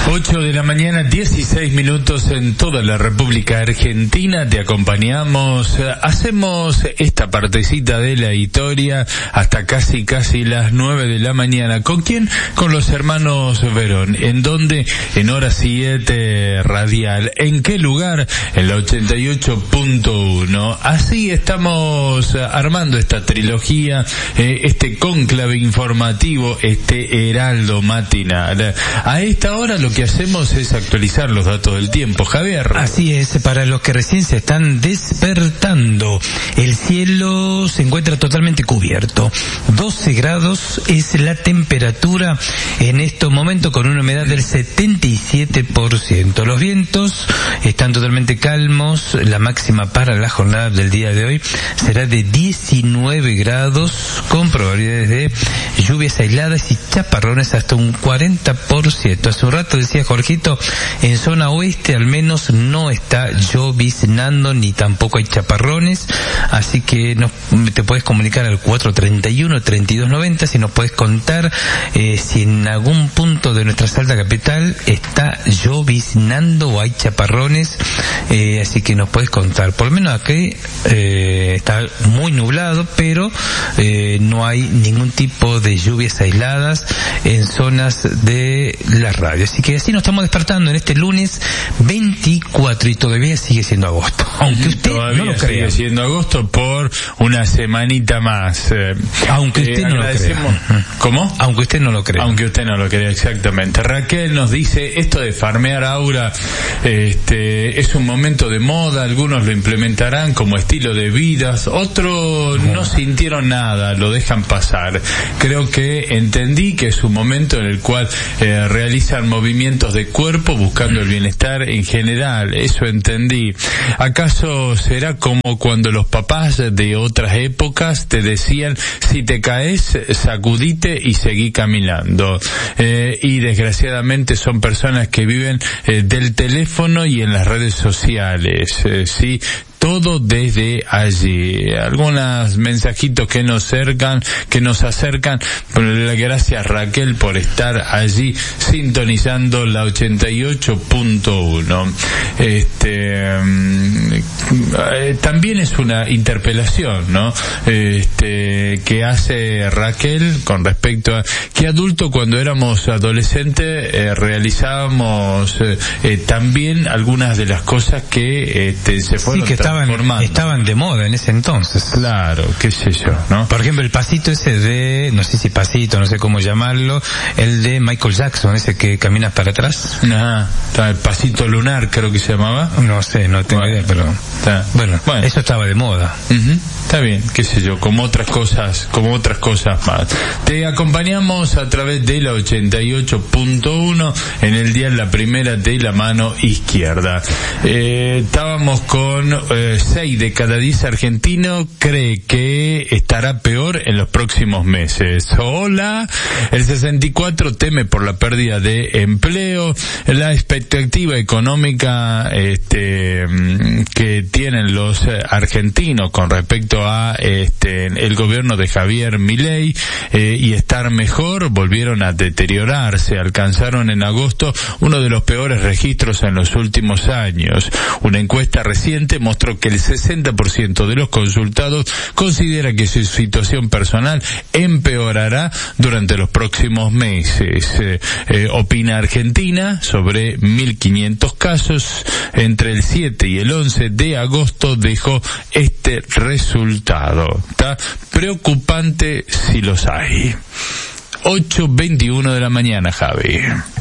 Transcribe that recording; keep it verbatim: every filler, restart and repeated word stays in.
ocho de la mañana, dieciséis minutos en toda la República Argentina. Te acompañamos, hacemos esta partecita de la historia hasta casi casi las nueve de la mañana. ¿Con quién? Con los hermanos Verón. ¿En dónde? En hora siete radial. ¿En qué lugar? En la ochenta y ocho punto uno. Así estamos armando esta trilogía, eh, este cónclave informativo, este heraldo matinal. A esta hora lo que hacemos es actualizar los datos del tiempo. Javier. Así es, para los que recién se están despertando, el cielo se encuentra totalmente cubierto. doce grados es la temperatura en estos momentos, con una humedad del setenta y siete por ciento. Los vientos están totalmente calmos. La máxima para la jornada del día de hoy será de diecinueve grados, con probabilidades de lluvias aisladas y chaparrones hasta un cuarenta por ciento. Hace un rato decía Jorgito, en zona oeste al menos no está lloviznando ni tampoco hay chaparrones, así que nos, te puedes comunicar al cuatro treinta y uno, treinta y dos noventa si nos puedes contar eh, si en algún punto de nuestra Salta capital está lloviznando o hay chaparrones, eh, así que nos puedes contar. Por lo menos aquí eh, está muy nublado, pero eh, no hay ningún tipo de lluvias aisladas en zonas de la radio. Así que así nos estamos despertando en este lunes veinticuatro y todavía sigue siendo agosto. Aunque usted todavía no lo crea. Sigue siendo agosto por una semanita más. Eh, Aunque usted eh, no lo crea. ¿Cómo? Aunque usted no lo crea. Aunque usted no lo crea, exactamente. Raquel nos dice, esto de farmear aura este, es un momento de moda, algunos lo implementarán como estilo de vida, otros no sintieron nada, lo dejan pasar. Creo que entendí que es un momento en el cual eh, realizan movimientos de cuerpo buscando el bienestar en general, eso entendí. ¿Acaso será como cuando los papás de otras épocas te decían, si te caes, sacudite y seguí caminando? Eh, y desgraciadamente son personas que viven eh, del teléfono y en las redes sociales, eh, sí, todo desde allí. Algunos mensajitos que nos acercan, que nos acercan. Gracias Raquel por estar allí sintonizando la ochenta y ocho punto uno. Este, eh, también es una interpelación, ¿no? Este, que hace Raquel con respecto a que adulto cuando éramos adolescentes eh, realizábamos eh, eh, también algunas de las cosas que este, se fueron sí, que estaban, estaban de moda en ese entonces. Claro, qué sé yo, ¿no? Por ejemplo, el pasito ese de, no sé si pasito, no sé cómo llamarlo, el de Michael Jackson, ese que caminas para atrás. Ajá, el pasito lunar creo que se llamaba. No sé, no tengo bueno, idea, pero está. Bueno, bueno, eso estaba de moda. Uh-huh. Está bien, qué sé yo, como otras cosas, como otras cosas más. Te acompañamos a través de la ochenta y ocho punto uno en el día la primera de la mano izquierda. Eh, estábamos con eh, seis de cada diez argentinos cree que estará peor en los próximos meses. Hola, el sesenta y cuatro teme por la pérdida de empleo. La expectativa económica este que tienen los argentinos con respecto a este el gobierno de Javier Milei eh, y estar mejor volvieron a deteriorarse. Alcanzaron en agosto uno de los peores registros en los últimos años. Una encuesta reciente mostró que el sesenta por ciento de los consultados considera que su situación personal empeorará durante los próximos meses. Eh, eh, opina Argentina sobre mil quinientos casos. Entre el siete y el once de agosto dejó este resultado. Está preocupante si los hay. ocho veintiuno de la mañana, Javi.